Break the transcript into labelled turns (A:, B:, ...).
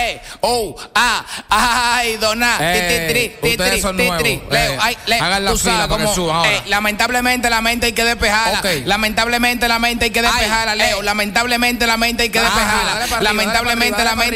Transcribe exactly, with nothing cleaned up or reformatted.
A: E, O, A, ay, dona,
B: Eh,
A: ti, ti, tri,
B: ustedes
A: ti,
B: son
A: tri,
B: nuevos.
A: tri, Leo,
B: Eh,
A: ay, Leo,
B: hagan la
A: tú
B: fila
A: sabes
B: para que
A: cómo,
B: suban ahora.
A: eh, lamentablemente la mente hay que despejarla.
B: Ok.
A: Lamentablemente la mente hay que despejarla,
B: Ay,
A: Leo.
B: eh.
A: Lamentablemente la mente hay que
B: Ajá,
A: despejarla.
B: dale para arriba,
A: Lamentablemente
B: dale
A: la
B: para
A: mente